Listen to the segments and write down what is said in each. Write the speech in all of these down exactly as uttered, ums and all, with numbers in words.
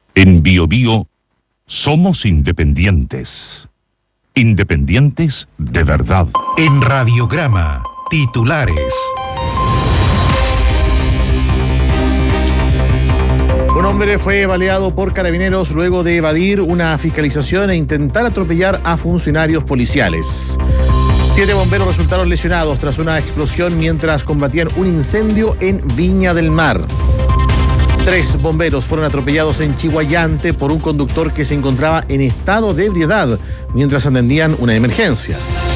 En Bio Bio somos independientes. Independientes de verdad. En Radiograma, titulares. Un hombre fue baleado por carabineros luego de evadir una fiscalización e intentar atropellar a funcionarios policiales. Siete bomberos resultaron lesionados tras una explosión mientras combatían un incendio en Viña del Mar. Tres bomberos fueron atropellados en Chihuayante por un conductor que se encontraba en estado de ebriedad mientras atendían una emergencia.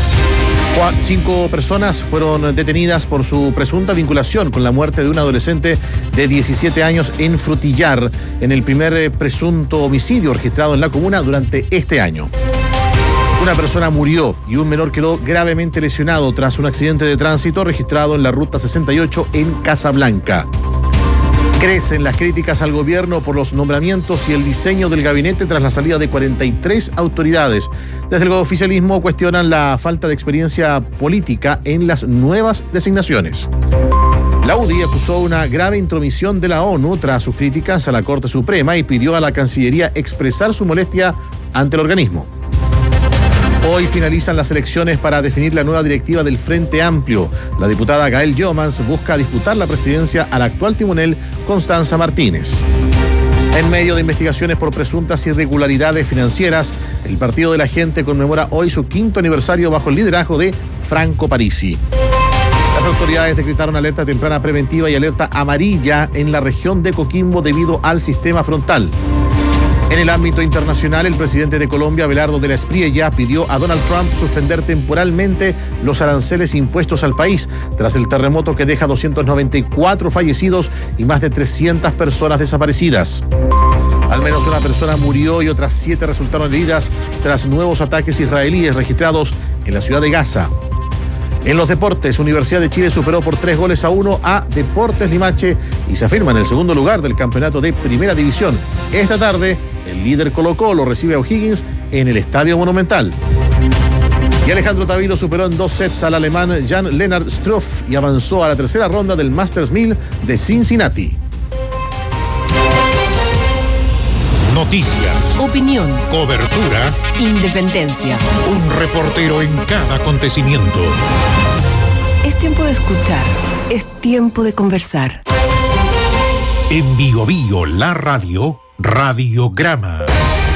Cinco personas fueron detenidas por su presunta vinculación con la muerte de un adolescente de diecisiete años en Frutillar, en el primer presunto homicidio registrado en la comuna durante este año. Una persona murió y un menor quedó gravemente lesionado tras un accidente de tránsito registrado en la ruta sesenta y ocho en Casablanca. Crecen las críticas al gobierno por los nombramientos y el diseño del gabinete tras la salida de cuarenta y tres autoridades. Desde el oficialismo cuestionan la falta de experiencia política en las nuevas designaciones. La U D I acusó una grave intromisión de la ONU tras sus críticas a la Corte Suprema y pidió a la Cancillería expresar su molestia ante el organismo. Hoy finalizan las elecciones para definir la nueva directiva del Frente Amplio. La diputada Gael Jomans busca disputar la presidencia al actual timonel Constanza Martínez. En medio de investigaciones por presuntas irregularidades financieras, el Partido de la Gente conmemora hoy su quinto aniversario bajo el liderazgo de Franco Parisi. Las autoridades decretaron alerta temprana preventiva y alerta amarilla en la región de Coquimbo debido al sistema frontal. En el ámbito internacional, el presidente de Colombia, Abelardo de la Espriella, pidió a Donald Trump suspender temporalmente los aranceles impuestos al país tras el terremoto que deja doscientos noventa y cuatro fallecidos y más de trescientas personas desaparecidas. Al menos una persona murió y otras siete resultaron heridas tras nuevos ataques israelíes registrados en la ciudad de Gaza. En los deportes, Universidad de Chile superó por tres goles a uno a Deportes Limache y se afirma en el segundo lugar del campeonato de Primera División. Esta tarde, el líder Colo-Colo recibe a O'Higgins en el Estadio Monumental. Y Alejandro Tavilo superó en dos sets al alemán Jan-Lennard Struff y avanzó a la tercera ronda del Masters mil de Cincinnati. Noticias, opinión, cobertura, independencia. Un reportero en cada acontecimiento. Es tiempo de escuchar, es tiempo de conversar. En Bio Bio, la radio, Radiograma.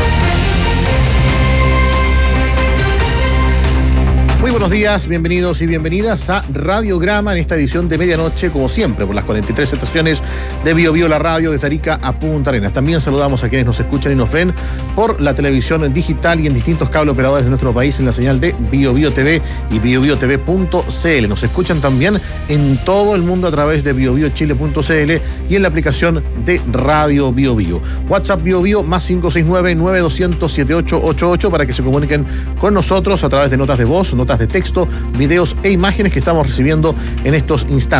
Muy buenos días, bienvenidos y bienvenidas a Radiograma en esta edición de medianoche, como siempre, por las cuarenta y tres estaciones de Bio Bio, la radio de Tarica a Punta Arenas. También saludamos a quienes nos escuchan y nos ven por la televisión digital y en distintos cable operadores de nuestro país en la señal de Bio Bio T V y bio bio t v punto c l. Nos escuchan también en todo el mundo a través de bio bio chile punto c l y en la aplicación de Radio Bio Bio. WhatsApp Bio Bio más cinco seis nueve, nueve dos cero cero, siete ocho ocho ocho para que se comuniquen con nosotros a través de notas de voz, notas de texto, videos e imágenes que estamos recibiendo en estos instantes.